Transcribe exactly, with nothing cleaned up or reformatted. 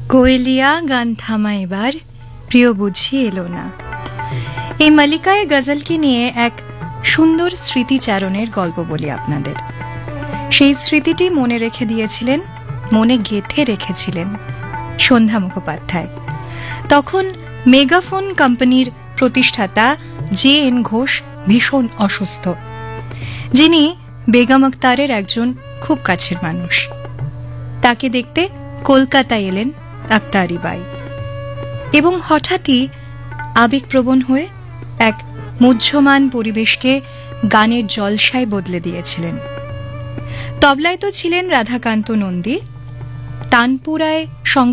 কোয়েলিয়া গান থামা এবার, প্রিয় বুঝি এলো না। এই মালিকায় গজলকে নিয়ে এক সুন্দর স্মৃতিচারণের গল্প বলি আপনাদের। সেই স্মৃতিটি মনে রেখে দিয়েছিলেন, মনে গেঁথে রেখেছিলেন সন্ধ্যা মুখোপাধ্যায়। তখন মেগাফোন কোম্পানির প্রতিষ্ঠাতা জে এন ঘোষ ভীষণ অসুস্থ, যিনি বেগম আক্তারের একজন খুব কাছের মানুষ। তাকে দেখতে কলকাতায় এলেন আক্তারি বাই এবং হঠাৎই আবেগপ্রবণ হয়ে এক মুহ্যমান পরিবেশকে গানের জলসায় বদলে দিয়েছিলেন। তবলায় তো ছিলেন রাধাকান্ত নন্দী, তানপুরায়